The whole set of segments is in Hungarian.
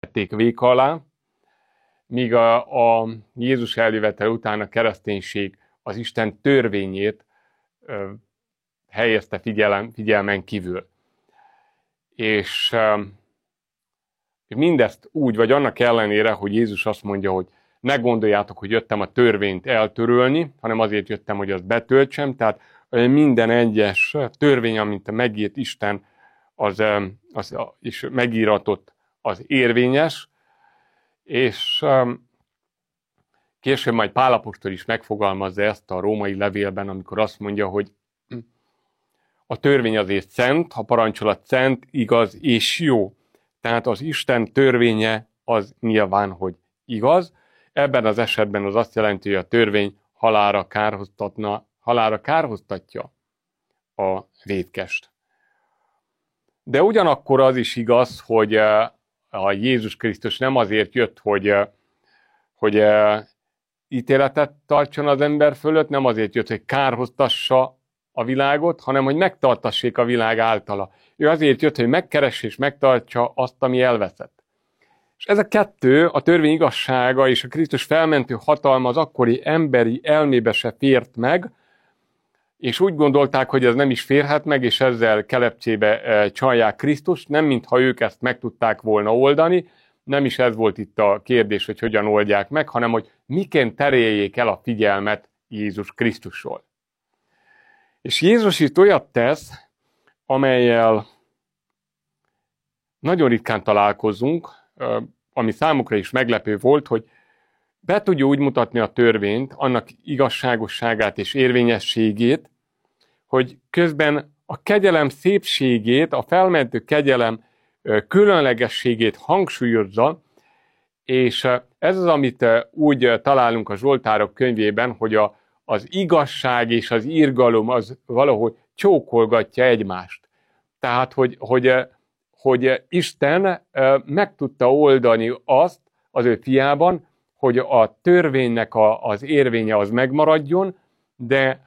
vették véka alá, míg a Jézus eljövetel után a kereszténység az Isten törvényét helyezte figyelmen kívül. És mindezt úgy, vagy annak ellenére, hogy Jézus azt mondja, hogy ne gondoljátok, hogy jöttem a törvényt eltörölni, hanem azért jöttem, hogy azt betöltsem. Tehát minden egyes törvény, amit megírt Isten, és megíratott, az érvényes, és később majd Pál apostol is megfogalmazza ezt a római levélben, amikor azt mondja, hogy a törvény azért szent, a parancsolat szent, igaz és jó. Tehát az Isten törvénye az nyilván, hogy igaz. Ebben az esetben az azt jelenti, hogy a törvény halálra kárhoztatja a vétkest. De ugyanakkor az is igaz, hogy a Jézus Krisztus nem azért jött, hogy ítéletet tartson az ember fölött, nem azért jött, hogy kárhoztassa a világot, hanem hogy megtartassék a világ általa. Ő azért jött, hogy megkeresse és megtartsa azt, ami elveszett. És ez a kettő, a törvény igazsága és a Krisztus felmentő hatalma az akkori emberi elmébe se fért meg, és úgy gondolták, hogy ez nem is férhet meg, és ezzel kelepcébe csalják Krisztust, nem mintha ők ezt meg tudták volna oldani, nem is ez volt itt a kérdés, hogy hogyan oldják meg, hanem hogy miként tereljék el a figyelmet Jézus Krisztusról. És Jézus itt olyat tesz, amellyel nagyon ritkán találkozunk, ami számukra is meglepő volt, hogy be tudja úgy mutatni a törvényt, annak igazságosságát és érvényességét, hogy közben a kegyelem szépségét, a felmentő kegyelem különlegességét hangsúlyozza, és ez az, amit úgy találunk a Zsoltárok könyvében, hogy az igazság és az irgalom az valahogy csókolgatja egymást. Tehát, hogy Isten meg tudta oldani azt az ő fiában, hogy a törvénynek az érvénye az megmaradjon, de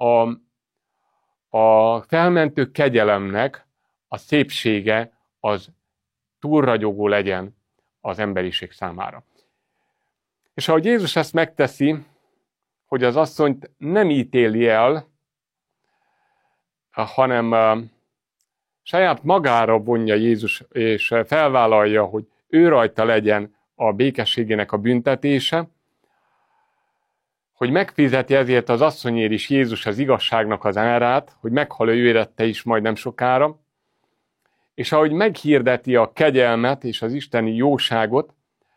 a felmentő kegyelemnek a szépsége az túlragyogó legyen az emberiség számára. És ahogy Jézus ezt megteszi, hogy az asszonyt nem ítéli el, hanem saját magára vonja Jézus, és felvállalja, hogy ő rajta legyen a békességének a büntetése, hogy megfizeti ezért az asszonyért is Jézus az igazságnak az árát, hogy meghal ő érette is majd nem sokára, és ahogy meghirdeti a kegyelmet és az isteni jóságot,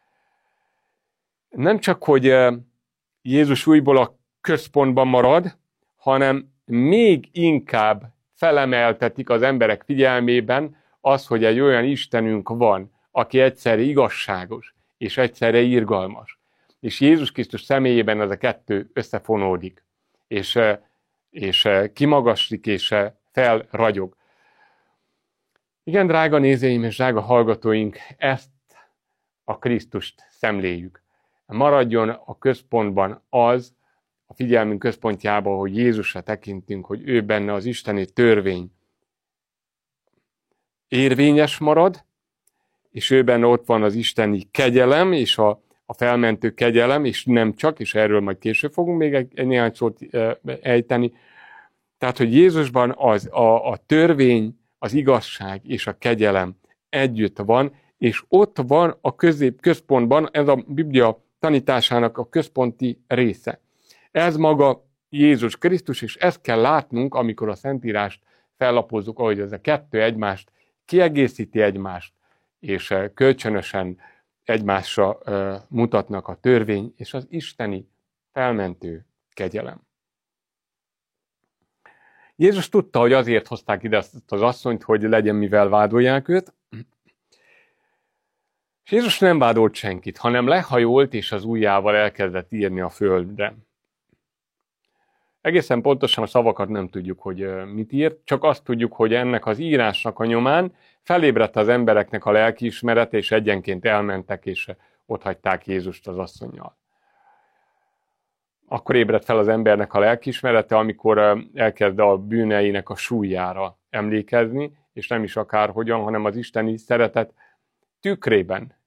nem csak, hogy Jézus újból a központban marad, hanem még inkább felemeltetik az emberek figyelmében az, hogy egy olyan Istenünk van, aki egyszerre igazságos és egyszerre irgalmas. És Jézus Krisztus személyében ez a kettő összefonódik, és kimagaslik, és felragyog. Igen, drága nézőim és drága hallgatóink, ezt a Krisztust szemléljük. Maradjon a központban az, a figyelmünk központjában, hogy Jézusra tekintünk, hogy ő benne az isteni törvény érvényes marad, és ő benne ott van az isteni kegyelem, és a felmentő kegyelem, és nem csak, és erről majd később fogunk még egy néhány szót ejteni. Tehát, hogy Jézusban a törvény, az igazság és a kegyelem együtt van, és ott van a központban, ez a Biblia tanításának a központi része. Ez maga Jézus Krisztus, és ezt kell látnunk, amikor a Szentírást fellapozzuk, ahogy ez a kettő egymást kiegészíti egymást, és kölcsönösen egymásra mutatnak a törvény és az isteni felmentő kegyelem. Jézus tudta, hogy azért hozták ide ezt az asszonyt, hogy legyen mivel vádolják őt. És Jézus nem vádolt senkit, hanem lehajolt, és az ujjával elkezdett írni a földre. Egészen pontosan a szavakat nem tudjuk, hogy mit írt, csak azt tudjuk, hogy ennek az írásnak a nyomán felébredt az embereknek a lelkiismerete, és egyenként elmentek, és otthagyták Jézust az asszonnyal. Akkor ébredt fel az embernek a lelkiismerete, amikor elkezd a bűneinek a súlyára emlékezni, és nem is akárhogyan, hanem az isteni szeretet tükrében